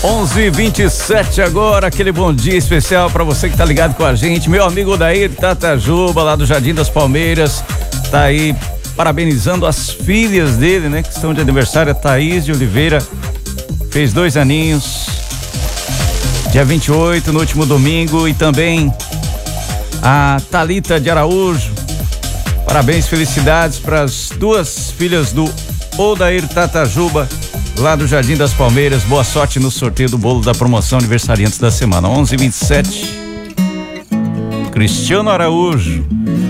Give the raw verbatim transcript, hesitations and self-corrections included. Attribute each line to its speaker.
Speaker 1: onze e vinte e sete agora, aquele bom dia especial para você que tá ligado com a gente. Meu amigo Odair Tatajuba, lá do Jardim das Palmeiras, tá aí parabenizando as filhas dele, né? Que estão de aniversário. A Thaís de Oliveira fez dois aninhos, dia vinte e oito, no último domingo, e também a Thalita de Araújo. Parabéns, felicidades para as duas filhas do Odair Tatajuba, lá do Jardim das Palmeiras. Boa sorte no sorteio do bolo da promoção aniversariantes da semana. onze e vinte e sete. Cristiano Araújo.